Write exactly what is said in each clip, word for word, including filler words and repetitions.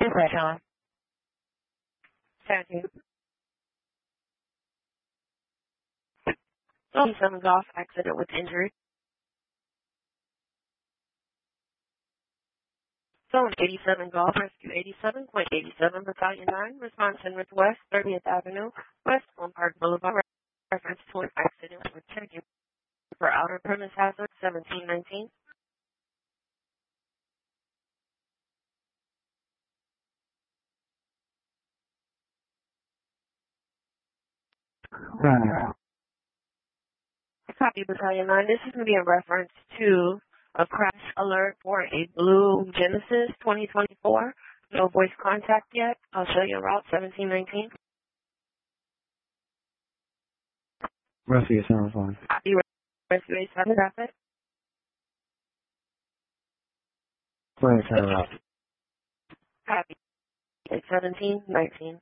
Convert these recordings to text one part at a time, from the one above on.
Right on. seventeen. eighty-seven golf accident with injury. Zone eighty-seven Golf Rescue eighty-seven point eight seven Battalion nine, response in Northwest thirtieth Avenue, West Palm Park Boulevard, reference to an accident with checking for outer premise hazard seventeen nineteen. Right. Copy Battalion nine. This is going to be in reference to a crash alert for a blue Genesis twenty twenty-four. No voice contact yet. I'll show you route seventeen nineteen. Rescue sounds fine. Copy Rescue eighty-seven traffic. Go ahead, turn around. Copy. It's seventeen nineteen.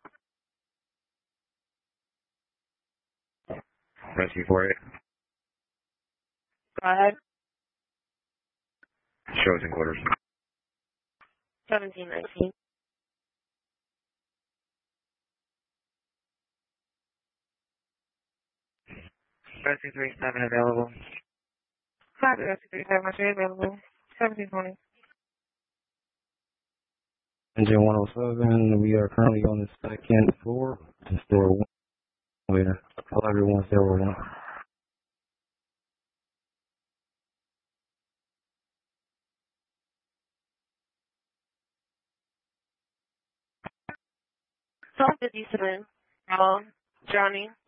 Rescue for it. Go ahead. Shows and quarters. seventeen nineteen. Rescue three seven available. Copy Rescue three seven three available. seventeen twenty. Engine one oh seven, we are currently on the second floor to store one with eleven one zero one. twelve fifty-seven. Um, Johnny.